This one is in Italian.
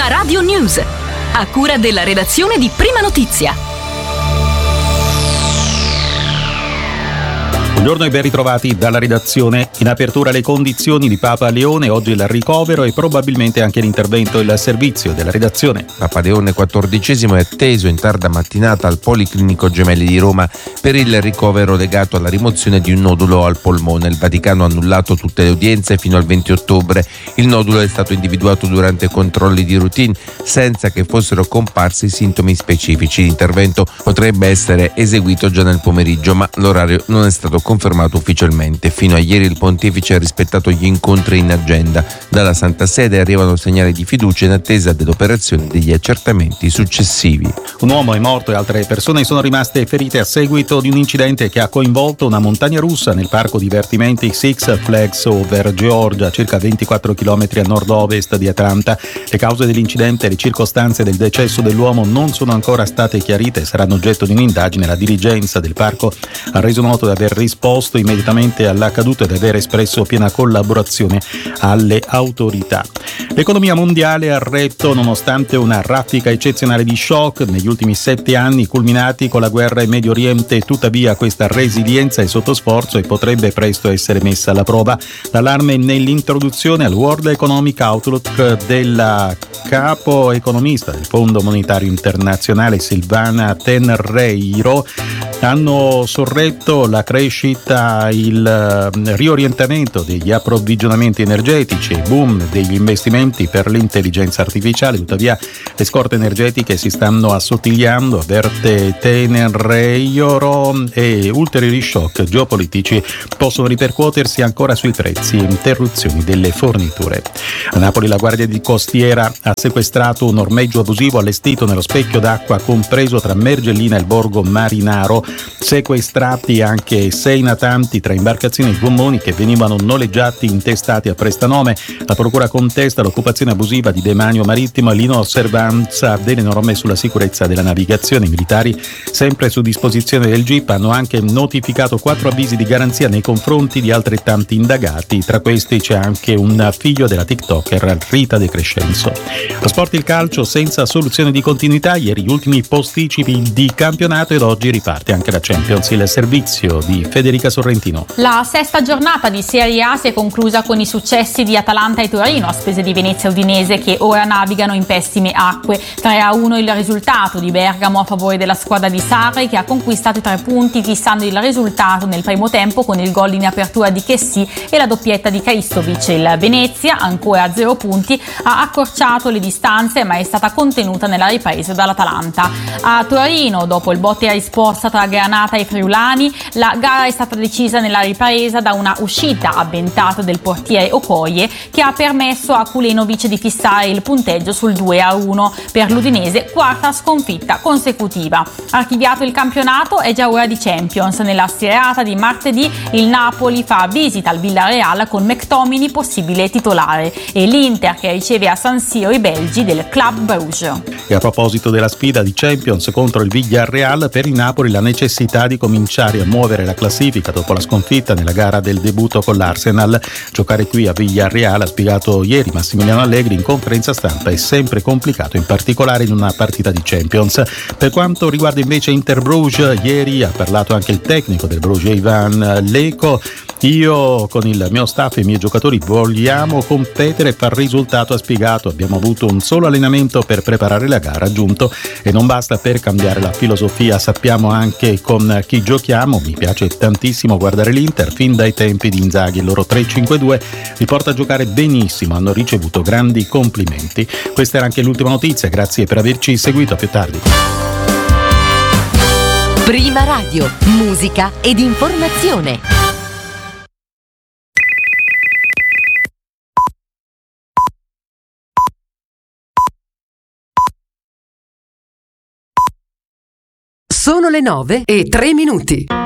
Prima Radio News, a cura della redazione di Prima Notizia. Buongiorno e ben ritrovati dalla redazione. In apertura le condizioni di Papa Leone, oggi il ricovero e probabilmente anche l'intervento del servizio della redazione. Papa Leone XIV è atteso in tarda mattinata al Policlinico Gemelli di Roma per il ricovero legato alla rimozione di un nodulo al polmone. Il Vaticano ha annullato tutte le udienze fino al 20 ottobre. Il nodulo è stato individuato durante controlli di routine senza che fossero comparsi sintomi specifici. L'intervento potrebbe essere eseguito già nel pomeriggio, ma l'orario non è stato confermato ufficialmente. Fino a ieri il pontefice ha rispettato gli incontri in agenda. Dalla Santa Sede arrivano segnali di fiducia in attesa dell'operazione degli accertamenti successivi. Un uomo è morto e altre persone sono rimaste ferite a seguito di un incidente che ha coinvolto una montagna russa nel parco divertimenti Six Flags Over Georgia, circa 24 km a nord-ovest di Atlanta. Le cause dell'incidente e le circostanze del decesso dell'uomo non sono ancora state chiarite e saranno oggetto di un'indagine. La dirigenza del parco ha reso noto di aver risposto immediatamente all'accaduto ed aver espresso piena collaborazione alle autorità. L'economia mondiale ha retto nonostante una raffica eccezionale di shock negli ultimi 7 anni culminati con la guerra in Medio Oriente. Tuttavia questa resilienza è sotto sforzo e potrebbe presto essere messa alla prova. L'allarme nell'introduzione al World Economic Outlook della capo economista del Fondo Monetario Internazionale Silvana Tenreiro hanno sorretto la crescita, il riorientamento degli approvvigionamenti energetici e boom degli investimenti per l'intelligenza artificiale. Tuttavia le scorte energetiche si stanno assottigliando, avverte Tenreiro, e ulteriori shock geopolitici possono ripercuotersi ancora sui prezzi e interruzioni delle forniture. A Napoli la Guardia di Costiera ha sequestrato un ormeggio abusivo allestito nello specchio d'acqua compreso tra Mergellina e il borgo Marinaro. Sequestrati anche 6 natanti tra imbarcazioni e gommoni che venivano noleggiati intestati a prestanome. La procura contesta l'occupazione abusiva di demanio marittimo e l'inosservanza delle norme sulla sicurezza della navigazione. I militari, sempre su disposizione del GIP, hanno anche notificato 4 avvisi di garanzia nei confronti di altrettanti indagati. Tra questi c'è anche un figlio della TikToker Rita De Crescenzo. Lo sport, il calcio senza soluzione di continuità. Ieri gli ultimi posticipi di campionato ed oggi riparte anche la Champions. Il servizio di Federica Sorrentino. La 6ª giornata di Serie A si è conclusa con i successi di Atalanta e Torino a spese di Venezia e Udinese, che ora navigano in pessime acque. 3-1 il risultato di Bergamo a favore della squadra di Sarri, che ha conquistato i 3 punti fissando il risultato nel primo tempo con il gol in apertura di Chessy e la doppietta di Kristovic. Il Venezia, ancora a 0 punti, ha accorciato le distanze ma è stata contenuta nella ripresa dall'Atalanta. A Torino, dopo il botte a risposta tra Granata e Friulani, la gara è stata decisa nella ripresa da una uscita avventata del portiere Okoye, che ha permesso a Kulenovic di fissare il punteggio sul 2-1 per l'Udinese, 4ª sconfitta consecutiva. Archiviato il campionato, è già ora di Champions. Nella serata di martedì il Napoli fa visita al Villarreal con McTominay possibile titolare e l'Inter che riceve a San Siro i belgi del Club Bruges. E a proposito della sfida di Champions contro il Villarreal, per il Napoli la necessità di cominciare a muovere la classifica dopo la sconfitta nella gara del debutto con l'Arsenal. Giocare qui a Villarreal, ha spiegato ieri Massimiliano Allegri in conferenza stampa, è sempre complicato, in particolare in una partita di Champions. Per quanto riguarda invece Inter Bruges, ieri ha parlato anche il tecnico del Bruges, Ivan Leko. Io con il mio staff e i miei giocatori vogliamo competere e far risultato, ha spiegato. Abbiamo avuto un solo allenamento per preparare la gara, aggiunto, e non basta per cambiare la filosofia, sappiamo anche con chi giochiamo. Mi piace tantissimo guardare l'Inter, fin dai tempi di Inzaghi, il loro 3-5-2 li porta a giocare benissimo, hanno ricevuto grandi complimenti. Questa era anche l'ultima notizia, grazie per averci seguito, a più tardi. Prima Radio, musica ed informazione. Sono le 9:03.